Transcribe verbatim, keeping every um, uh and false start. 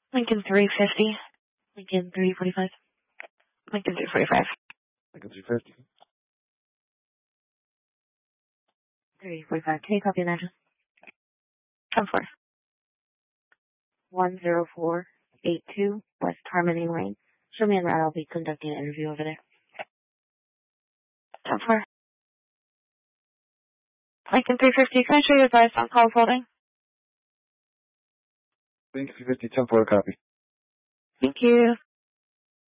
Lincoln three fifty. Lincoln three forty-five. Lincoln three forty-five. Lincoln three fifty. three forty-five. Can you copy an address? ten four. one zero four eight two West Harmony Lane. Show me on route. I'll be conducting an interview over there. ten four. Lincoln three fifty. Can I show you advice on call holding? Lincoln three fifty, ten four, copy. Thank you.